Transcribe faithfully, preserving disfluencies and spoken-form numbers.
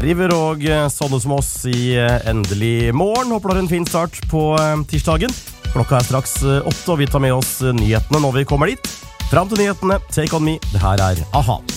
River og sånne som oss i endelig morgen. Håper du har en fin start på tirsdagen. Klokka er straks åtte, og vi tar med oss nyhetene når vi kommer dit. Fram til nyhetene, Take On Me. Det her er A-ha.